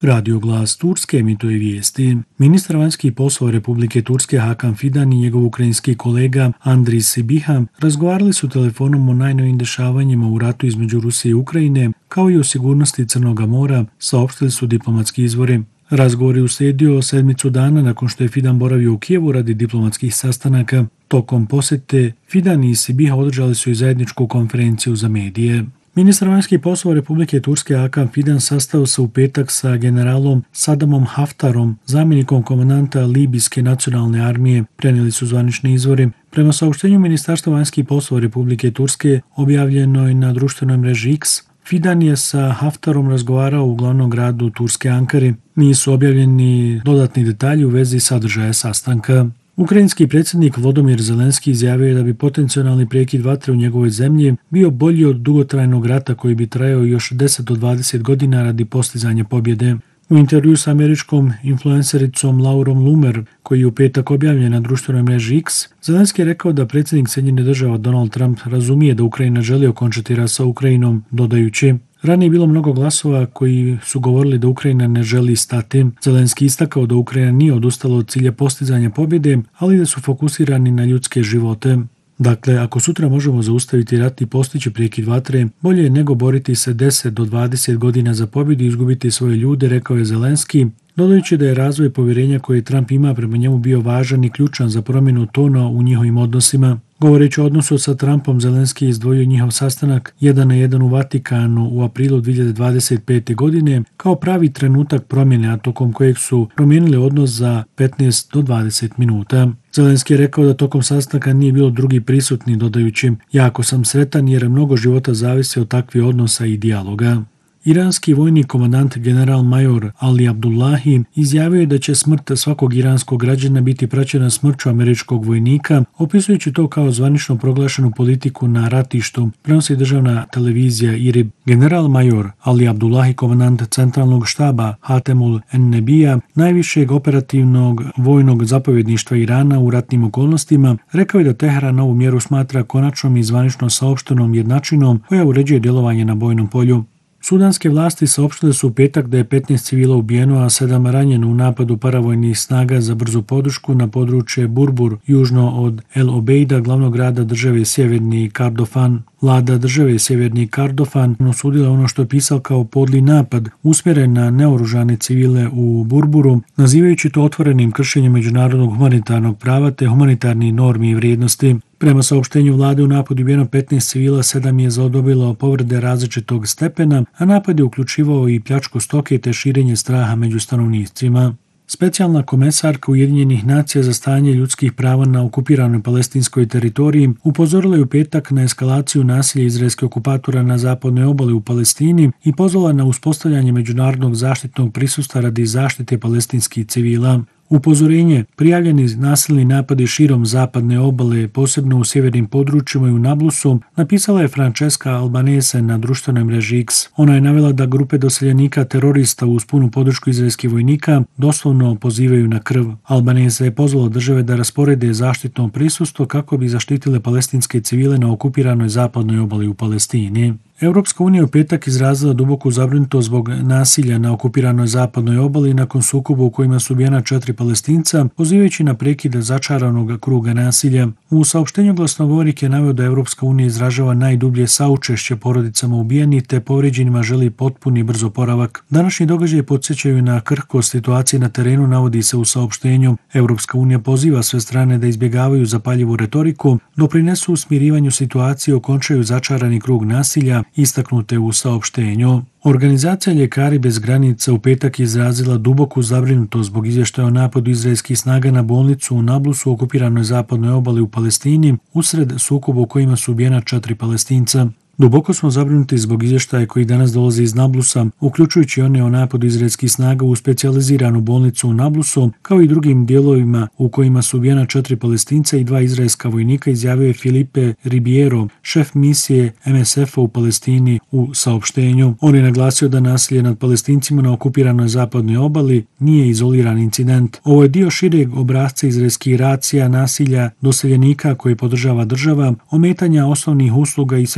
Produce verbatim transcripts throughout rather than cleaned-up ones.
Radio Glas Turske emituje vijesti. Ministar vanjskih poslova Republike Turske Hakan Fidan i njegov ukrajinski kolega Andris Sibiha razgovarali su telefonom o najnovijim dešavanjima u ratu između Rusije i Ukrajine, kao i o sigurnosti Crnog mora, saopštili su diplomatski izvori. Razgovor je uslijedio sedmicu dana nakon što je Fidan boravio u Kijevu radi diplomatskih sastanaka. Tokom posjete Fidan i Sibiha održali su i zajedničku konferenciju za medije. Ministar vanjskih poslova Republike Turske Hakan Fidan sastao se u petak sa generalom Sadamom Haftarom, zamjenikom komandanta Libijske nacionalne armije, prenijeli su zvanični izvori. Prema saopštenju Ministarstva vanjskih poslova Republike Turske objavljenoj na društvenoj mreži X, Fidan je sa Haftarom razgovarao u glavnom gradu Turske Ankari. Nisu objavljeni dodatni detalji u vezi sadržaja sastanka. Ukrajinski predsjednik Volodymyr Zelenski izjavio je da bi potencijalni prekid vatre u njegovoj zemlji bio bolji od dugotrajnog rata koji bi trajao još deset do dvadeset godina radi postizanja pobjede. U intervju s američkom influencericom Laurom Loomer, koji je u petak objavljen na društvenoj mreži X, Zelenski je rekao da predsjednik Sjedinjenih Država Donald Trump razumije da Ukrajina želi okončati rat sa Ukrajinom, dodajući: ranije je bilo mnogo glasova koji su govorili da Ukrajina ne želi stati. Zelenski istakao da Ukrajina nije odustala od cilja postizanja pobjede, ali da su fokusirani na ljudske živote. Dakle, ako sutra možemo zaustaviti rat i postići prekid vatre, bolje je nego boriti se deset do dvadeset godina za pobjedu i izgubiti svoje ljude, rekao je Zelenski, dodajući da je razvoj povjerenja koje Trump ima prema njemu bio važan i ključan za promjenu tona u njihovim odnosima. Govoreći o odnosu sa Trumpom, Zelenski je izdvojio njihov sastanak jedan na jedan u Vatikanu u aprilu dvije hiljade dvadeset pete. godine kao pravi trenutak promjene, a tokom kojeg su promijenili odnos za petnaest do dvadeset minuta. Zelenski je rekao da tokom sastanka nije bilo drugi prisutni, dodajući: jako sam sretan jer mnogo života zavisi od takvih odnosa i dijaloga. Iranski vojni komandant general major Ali Abdullahi izjavio je da će smrt svakog iranskog građana biti praćena smrću američkog vojnika, opisujući to kao zvanično proglašenu politiku na ratištu, prenosi državna televizija I R I B. General major Ali Abdullahi, komandant centralnog štaba Hatemul En-Nebija, najvišeg operativnog vojnog zapovjedništva Irana u ratnim okolnostima, rekao je da Teheran ovu mjeru smatra konačnom i zvanično saopštenom jednačinom koja uređuje djelovanje na bojnom polju. Sudanske vlasti saopštile su u petak da je petnaest civila ubijeno, a sedam ranjeno u napadu paravojnih snaga za brzu podršku na područje Burbur, južno od El Obeida, glavnog grada države Sjeverni Kordofan. Vlada države Sjeverni Kordofan osudila ono što je pisao kao podli napad usmjeren na neoružane civile u Burburu, nazivajući to otvorenim kršenjem međunarodnog humanitarnog prava te humanitarnih normi i vrijednosti. Prema saopštenju vlade u napadu ubijeno petnaest civila, sedam je zadobilo povrede različitog stepena, a napad je uključivao i pljačku stoke te širenje straha među stanovnicima. Specijalna komesarka Ujedinjenih nacija za stanje ljudskih prava na okupiranoj palestinskoj teritoriji upozorila je u petak na eskalaciju nasilja izraelskih okupatora na zapadnoj obali u Palestini i pozvala na uspostavljanje međunarodnog zaštitnog prisustva radi zaštite palestinskih civila. Upozorenje: prijavljeni nasilni napadi širom zapadne obale, posebno u sjevernim područjima i u Nablusu, napisala je Francesca Albanese na društvenoj mreži X. Ona je navela da grupe doseljenika terorista uz punu podršku izraelskih vojnika doslovno pozivaju na krv. Albanese je pozvala države da rasporede zaštitno prisustvo kako bi zaštitile palestinske civile na okupiranoj zapadnoj obali u Palestini. Europska unija u petak izrazila duboku zabrinutost zbog nasilja na okupiranoj zapadnoj obali nakon sukoba u kojima su ubijena četiri Palestinca, pozivajući na prekid začaranog kruga nasilja. U saopštenju glasnogovornik je naveo da Europska unija izražava najdublje saučešće porodicama ubijenih te povrijeđenima želi potpuni brz oporavak. Današnji događaji podsjećaju na krhkost situacije na terenu, navodi se u saopštenju. Europska unija poziva sve strane da izbjegavaju zapaljivu retoriku, doprinesu u smirivanju situacije i okončaju začarani krug nasilja, istaknute u saopštenju. Organizacija Ljekari bez granica u petak je izrazila duboku zabrinutost zbog izvještaja o napadu izraelskih snaga na bolnicu u Nablusu, okupiranoj zapadnoj obali u Palestini, usred sukoba u kojima su ubijena četiri Palestinca. Duboko smo zabrinuti zbog izvještaja koji danas dolazi iz Nablusa, uključujući one o napadu izraelskih snaga u specijaliziranu bolnicu u Nablusu, kao i drugim dijelovima u kojima su ubijena četiri Palestinca i dva izraelska vojnika, izjavio je Filipe Ribiero, šef misije M S F-a u Palestini u saopštenju. On je naglasio da nasilje nad Palestincima na okupiranoj zapadnoj obali nije izoliran incident. Ovo je dio šireg obrasca izraelskih racija, nasilja, doseljenika koje podržava država, ometanja osnovnih usluga i sve većeg pritiska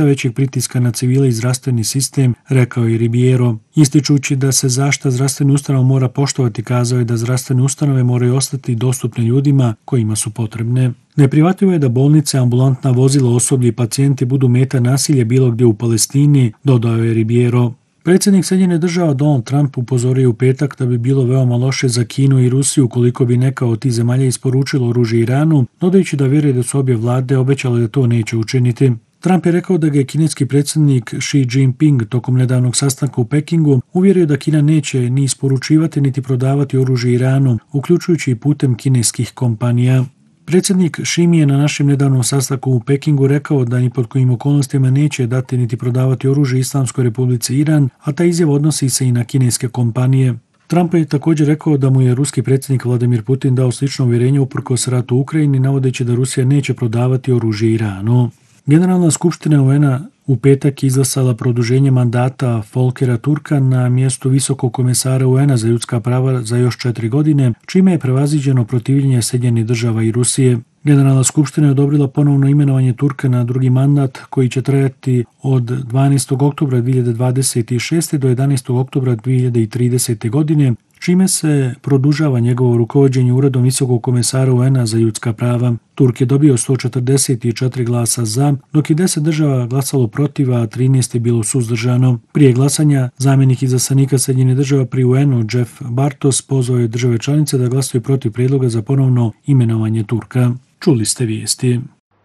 pritiska na civile i zdravstveni sistem, rekao je Ribeiro. Ističući da se zaštita zdravstvenih ustanova mora poštovati, kazao je da zdravstvene ustanove moraju ostati dostupne ljudima kojima su potrebne. Neprihvatljivo je da bolnice, ambulantna vozila, osoblje i pacijenti budu meta nasilja bilo gdje u Palestini, dodao je Ribeiro. Predsjednik Sjedinjenih Država Donald Trump upozorio u petak da bi bilo veoma loše za Kinu i Rusiju ukoliko bi neka od tih zemalja isporučilo oružje Iranu, dodajući da vjeruje da su obje vlade obećale da to neće učiniti. Trump je rekao da ga je kineski predsjednik Xi Jinping tokom nedavnog sastanka u Pekingu uvjerio da Kina neće ni isporučivati niti prodavati oružje Iranu, uključujući i putem kineskih kompanija. Predsjednik Xi mi je na našem nedavnom sastanku u Pekingu rekao da ni pod kojim okolnostima neće dati niti prodavati oružje Islamskoj Republici Iran, a ta izjava odnosi se i na kineske kompanije. Trump je također rekao da mu je ruski predsjednik Vladimir Putin dao slično uvjerenje uprkos ratu u Ukrajini, navodeći da Rusija neće prodavati oružje Iranu. Generalna skupština U N-a u petak izglasala produženje mandata Volkera Turka na mjestu visokog komesara U N-a za ljudska prava za još četiri godine, čime je prevaziđeno protivljenje Sjedinjenih Država i Rusije. Generalna skupština je odobrila ponovno imenovanje Turka na drugi mandat koji će trajati od dvanaestog oktobra dvije hiljade dvadeset šeste do jedanaestog oktobra dvije hiljade tridesete godine, čime se produžava njegovo rukovođenje uredom visokog komesara U N-a za ljudska prava. Turk je dobio sto četrdeset četiri glasa za, dok je deset država glasalo protiv, a trinaest je bilo suzdržano. Prije glasanja, zamjenik izaslanika Sjedinjenih Država pri U N-u Jeff Bartos pozvao je države članice da glasaju protiv prijedloga za ponovno imenovanje Turka. Čuli ste vijesti.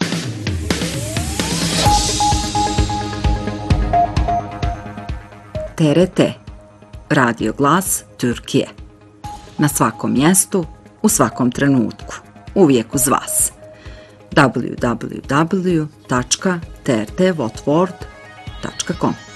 T R T, Radio Glas Türkije. Na svakom mjestu, u svakom trenutku, uvijek uz vas. w w w tačka t r t votvord tačka com